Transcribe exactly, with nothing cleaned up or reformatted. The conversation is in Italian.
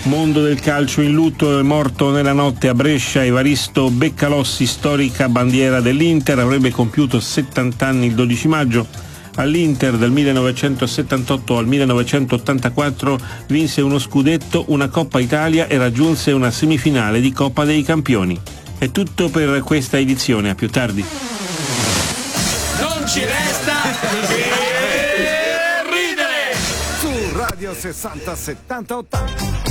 Mondo del calcio in lutto, è morto nella notte a Brescia Evaristo Beccalossi, storica bandiera dell'Inter, avrebbe compiuto settanta anni il dodici maggio. All'Inter dal millenovecentosettantotto al millenovecentottantaquattro vinse uno scudetto, una Coppa Italia e raggiunse una semifinale di Coppa dei Campioni. È tutto per questa edizione, a più tardi. Non ci resta che ridere su Radio sessanta settanta ottanta.